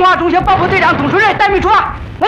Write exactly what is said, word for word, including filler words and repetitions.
华中学保护队长董书任待命处罚。我